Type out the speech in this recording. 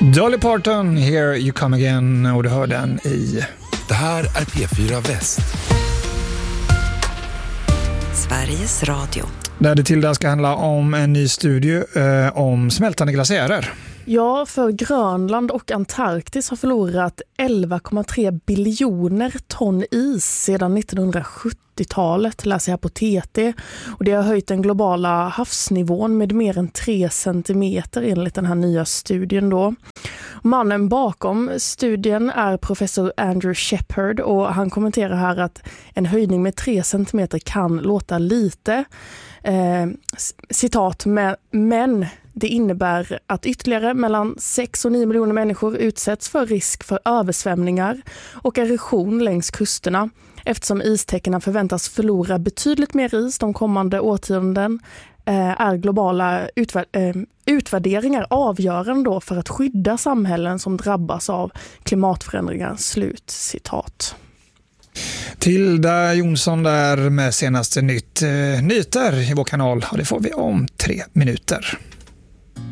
Dolly Parton, Here You Come Again, och du hör den i... Det här är P4 Väst. Sveriges Radio. Där det till där ska handla om en ny studie om smältande glaciärer. Ja, för Grönland och Antarktis har förlorat 11,3 biljoner ton is sedan 1970-talet, läser jag på TT. Och det har höjt den globala havsnivån med mer än 3 centimeter enligt den här nya studien då. Mannen bakom studien är professor Andrew Shepard, och han kommenterar här att en höjning med 3 centimeter kan låta lite. Citat, men det innebär att ytterligare mellan 6 och 9 miljoner människor utsätts för risk för översvämningar och erosion längs kusterna, eftersom istäckena förväntas förlora betydligt mer is de kommande årtionden. Är globala utvärderingar avgörande då för att skydda samhällen som drabbas av klimatförändringar. Slut citat. Tilda Jonsson där med senaste nyheter i vår kanal, och det får vi om 3 minuter.